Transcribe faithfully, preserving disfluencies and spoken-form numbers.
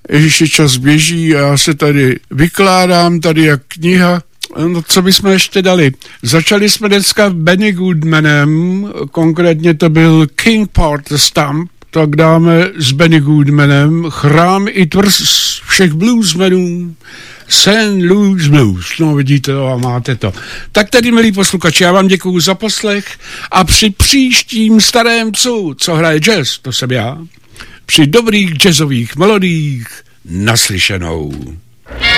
Ježiši, čas běží a já se tady vykládám, tady jak kniha. No, co bychom ještě dali? Začali jsme dneska Benny Goodmanem, konkrétně to byl King Porter Stump, tak dáme s Benny Goodmanem Chrám i tvrz všech bluesmenů, Saint Louis Blues. No vidíte to a máte to. Tak tedy, milí posluchači, já vám děkuju za poslech a při příštím starém psu, co hraje jazz, to jsem já, při dobrých jazzových melodiích naslyšenou.